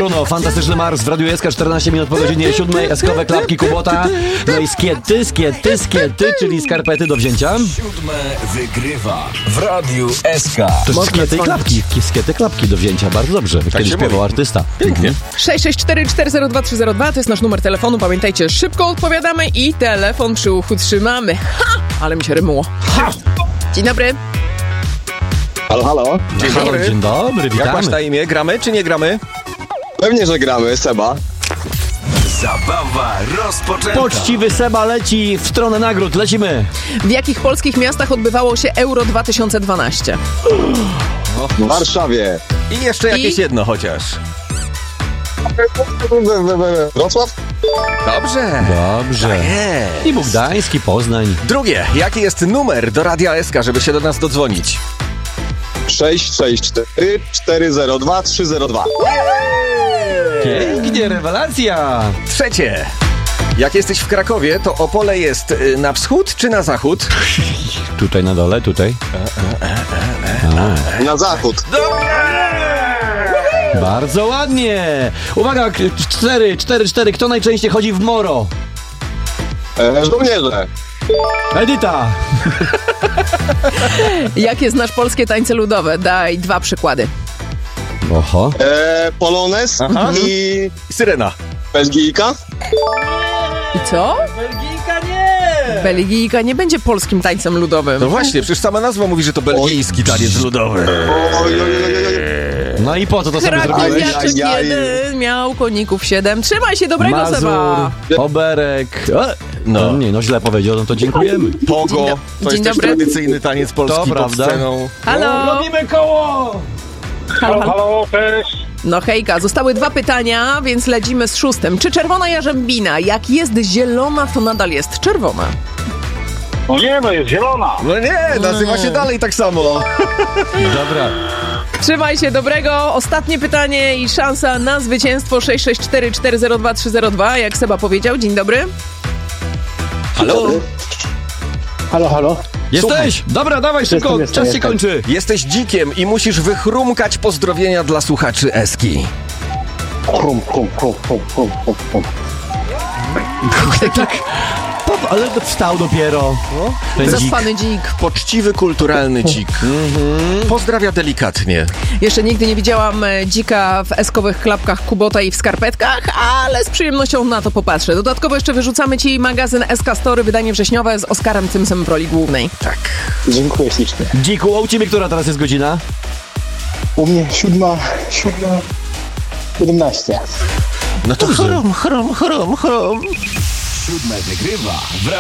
Bruno, Fantastyczny Mars w Radiu SK, 14 minut po godzinie 7, eskowe klapki Kubota, no i skiety, czyli skarpety do wzięcia. 7 wygrywa w Radiu SK. To jest skiety klapki do wzięcia, bardzo dobrze, kiedyś śpiewał artysta. Pięknie. 664402302 to jest nasz numer telefonu, pamiętajcie, szybko odpowiadamy i telefon przy uchu trzymamy. Ha! Ale mi się rymuło. Ha! Dzień dobry. Halo. Dzień dobry, Jak witamy. masz na imię? Gramy czy nie gramy? Pewnie, że gramy, Seba. Zabawa rozpoczęta. Poczciwy Seba leci w stronę nagród, lecimy. W jakich polskich miastach odbywało się Euro 2012? W Warszawie. I jeszcze jakieś jedno chociaż. Wrocław? Dobrze. Dobrze. Jest. I Bogdański, Poznań. Drugie. Jaki jest numer do Radia SK, żeby się do nas dodzwonić? 664 402 302. Pięknie, rewelacja. Trzecie. Jak jesteś w Krakowie, to Opole jest na wschód czy na zachód? Tutaj na dole, tutaj. Na zachód. Bardzo ładnie. Uwaga, 4. Kto najczęściej chodzi w moro? Żołnierze. Edyta. Jakie znasz polskie tańce ludowe? Daj 2 przykłady. Oho. Polones i Syrena. Belgijka. I co? Belgijka nie. Belgijka nie będzie polskim tańcem ludowym. No właśnie, przecież sama nazwa mówi, że to belgijski taniec ludowy. No i po co to sobie zrobiłeś? Krakowiaczek Ajajaj. jeden miał koników 7. Trzymaj się, dobrego Mazur, Seba. Oberek. No. Nie, no źle powiedział, no to dziękujemy. Pogo. To Dzień jest też dobry. tradycyjny taniec polski To pod prawda. sceną. Halo. Robimy koło! Halo, cześć. No hejka, zostały 2 pytania, więc lecimy z 6. Czy czerwona jarzębina, jak jest zielona, to nadal jest czerwona? No nie, no jest zielona. No nie, nazywa się dalej tak samo. Dobra. Trzymaj się, dobrego. Ostatnie pytanie i szansa na zwycięstwo 664 402 302. Jak Seba powiedział, dzień dobry. Halo? Halo. Jesteś? Dobra, dawaj szybko, Jestem. czas się kończy. Jesteś dzikiem i musisz wychrumkać pozdrowienia dla słuchaczy Eski. Hum. Tak, ale to wstał dopiero. Ten dzik. Zaspany dzik. Poczciwy, kulturalny dzik. Pozdrawia delikatnie. Jeszcze nigdy nie widziałam dzika w eskowych klapkach Kubota i w skarpetkach, ale z przyjemnością na to popatrzę. Dodatkowo jeszcze wyrzucamy ci magazyn SK Story, wydanie wrześniowe z Oskarem Cymsem w roli głównej. Tak. Dziękuję ślicznie. Dziku, a u ciebie która teraz jest godzina? U mnie 7:17. No to chrom. 7 wygrywa w